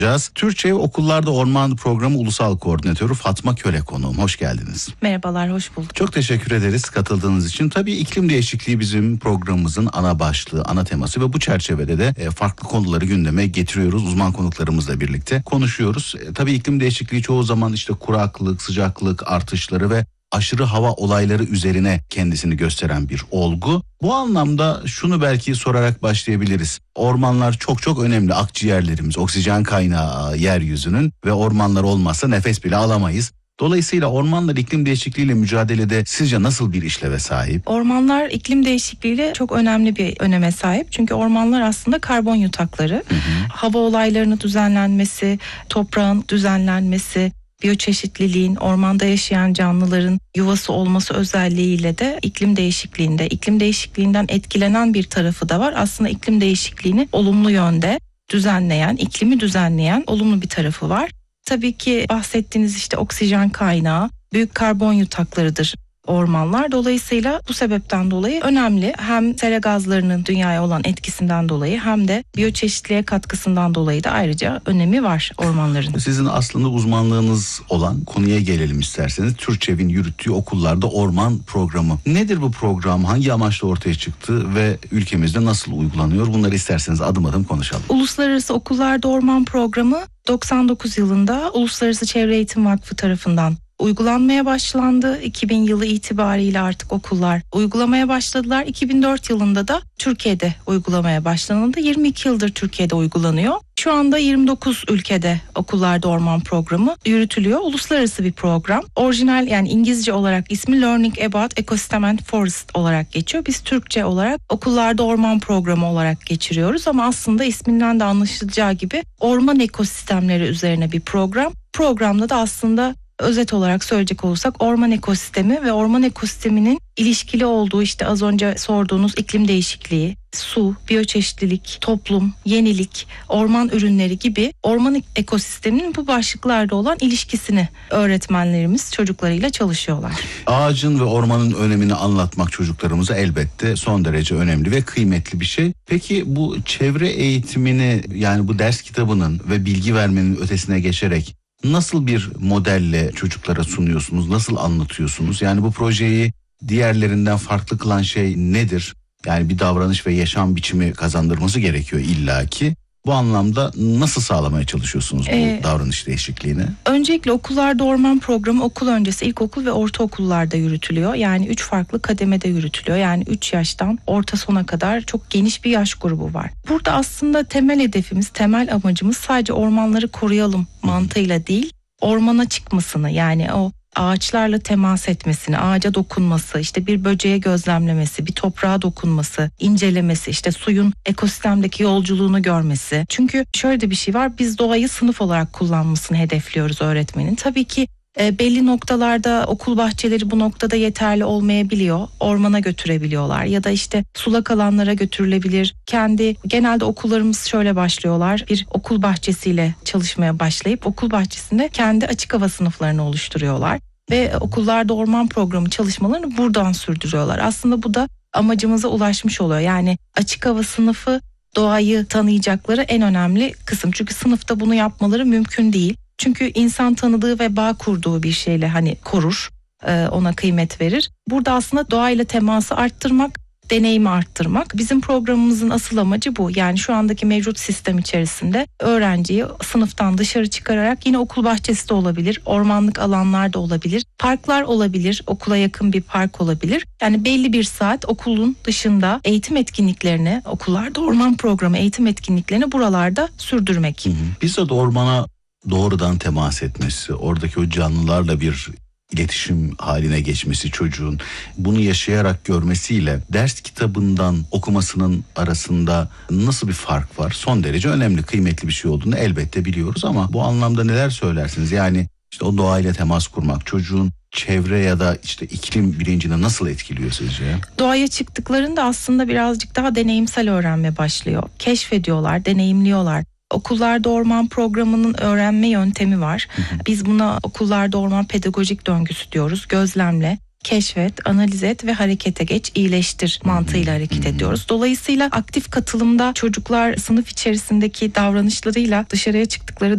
Türkçe Okullarda Orman Programı Ulusal Koordinatörü Fatma Köle konuğum. Hoş geldiniz. Merhabalar, hoş bulduk. Çok teşekkür ederiz katıldığınız için. Tabii iklim değişikliği bizim programımızın ana başlığı, ana teması ve bu çerçevede de farklı konuları gündeme getiriyoruz. Uzman konuklarımızla birlikte konuşuyoruz. Tabii iklim değişikliği çoğu zaman işte kuraklık, sıcaklık artışları ve aşırı hava olayları üzerine kendisini gösteren bir olgu. Bu anlamda şunu belki sorarak başlayabiliriz. Ormanlar çok önemli, akciğerlerimiz, oksijen kaynağı yeryüzünün ve ormanlar olmazsa nefes bile alamayız. Dolayısıyla ormanlar iklim değişikliğiyle mücadelede sizce nasıl bir işleve sahip? Ormanlar iklim değişikliğiyle çok önemli bir öneme sahip. Çünkü ormanlar aslında karbon yutakları. Hava olaylarının düzenlenmesi, toprağın düzenlenmesi, biyoçeşitliliğin, ormanda yaşayan canlıların yuvası olması özelliğiyle de iklim değişikliğinden etkilenen bir tarafı da var. Aslında iklim değişikliğini olumlu yönde düzenleyen, iklimi düzenleyen olumlu bir tarafı var. Tabii ki bahsettiğiniz işte oksijen kaynağı, büyük karbon yutaklarıdır ormanlar. Dolayısıyla bu sebepten dolayı önemli. Hem sera gazlarının dünyaya olan etkisinden dolayı hem de biyoçeşitliliğe katkısından dolayı da ayrıca önemi var ormanların. Sizin aslında uzmanlığınız olan konuya gelelim isterseniz. TÜRÇEV'in yürüttüğü Okullarda Orman Programı. Nedir bu program? Hangi amaçla ortaya çıktı ve ülkemizde nasıl uygulanıyor? Bunları isterseniz adım adım konuşalım. Uluslararası Okullarda Orman Programı 99 yılında Uluslararası Çevre Eğitim Vakfı tarafından uygulanmaya başlandı. 2000 yılı itibariyle artık okullar uygulamaya başladılar. 2004 yılında da Türkiye'de uygulamaya başlanıldı. 22 yıldır Türkiye'de uygulanıyor. Şu anda 29 ülkede Okullarda Orman Programı yürütülüyor. Uluslararası bir program. Orijinal yani İngilizce olarak ismi Learning About Ecosystem and Forest olarak geçiyor. Biz Türkçe olarak Okullarda Orman Programı olarak geçiriyoruz ama aslında isminden de anlaşılacağı gibi orman ekosistemleri üzerine bir program. Programda da aslında özet olarak söyleyecek olursak orman ekosistemi ve orman ekosisteminin ilişkili olduğu işte az önce sorduğunuz iklim değişikliği, su, biyoçeşitlilik, toplum, yenilik, orman ürünleri gibi orman ekosisteminin bu başlıklarda olan ilişkisini öğretmenlerimiz çocuklarıyla çalışıyorlar. Ağacın ve ormanın önemini anlatmak çocuklarımıza elbette son derece önemli ve kıymetli bir şey. Peki bu çevre eğitimini yani bu ders kitabının ve bilgi vermenin ötesine geçerek nasıl bir modelle çocuklara sunuyorsunuz? Nasıl anlatıyorsunuz? Yani bu projeyi diğerlerinden farklı kılan şey nedir? Yani bir davranış ve yaşam biçimi kazandırması gerekiyor illaki. Bu anlamda nasıl sağlamaya çalışıyorsunuz bu davranış değişikliğini? Öncelikle Okullarda Orman Programı okul öncesi ilkokul ve ortaokullarda yürütülüyor. Yani 3 farklı kademede yürütülüyor. Yani 3 yaştan orta sona kadar çok geniş bir yaş grubu var. Burada aslında temel hedefimiz, temel amacımız sadece ormanları koruyalım mantığıyla değil, ormana çıkmasını yani o ağaçlarla temas etmesini, ağaca dokunması, işte bir böceğe gözlemlemesi, bir toprağa dokunması, incelemesi, işte suyun ekosistemdeki yolculuğunu görmesi. Çünkü şöyle de bir şey var, biz doğayı sınıf olarak kullanmasını hedefliyoruz öğretmenin. Tabii ki belli noktalarda okul bahçeleri bu noktada yeterli olmayabiliyor. Ormana götürebiliyorlar ya da işte sulak alanlara götürülebilir. Genelde okullarımız şöyle başlıyorlar. Bir okul bahçesiyle çalışmaya başlayıp okul bahçesinde kendi açık hava sınıflarını oluşturuyorlar. Ve Okullarda Orman Programı çalışmalarını buradan sürdürüyorlar. Aslında bu da amacımıza ulaşmış oluyor. Yani açık hava sınıfı doğayı tanıyacakları en önemli kısım. Çünkü sınıfta bunu yapmaları mümkün değil. Çünkü insan tanıdığı ve bağ kurduğu bir şeyle hani korur, ona kıymet verir. Burada aslında doğayla teması arttırmak, deneyimi arttırmak. Bizim programımızın asıl amacı bu. Yani şu andaki mevcut sistem içerisinde öğrenciyi sınıftan dışarı çıkararak yine okul bahçesi de olabilir, ormanlık alanlar da olabilir, parklar olabilir, okula yakın bir park olabilir. Yani belli bir saat okulun dışında eğitim etkinliklerini, Okullarda Orman Programı eğitim etkinliklerini buralarda sürdürmek. Bizzat ormana doğrudan temas etmesi, oradaki o canlılarla bir iletişim haline geçmesi çocuğun, bunu yaşayarak görmesiyle ders kitabından okumasının arasında nasıl bir fark var? Son derece önemli, kıymetli bir şey olduğunu elbette biliyoruz ama bu anlamda neler söylersiniz? Yani işte o doğayla temas kurmak çocuğun çevre ya da işte iklim bilincini nasıl etkiliyor sizce? Doğaya çıktıklarında aslında birazcık daha deneyimsel öğrenme başlıyor. Keşfediyorlar, deneyimliyorlar. Okullarda Orman Programı'nın öğrenme yöntemi var. Biz buna Okullarda Orman Pedagojik Döngüsü diyoruz. Gözlemle, keşfet, analiz et ve harekete geç, iyileştir mantığıyla hareket ediyoruz. Dolayısıyla aktif katılımda çocuklar sınıf içerisindeki davranışlarıyla dışarıya çıktıkları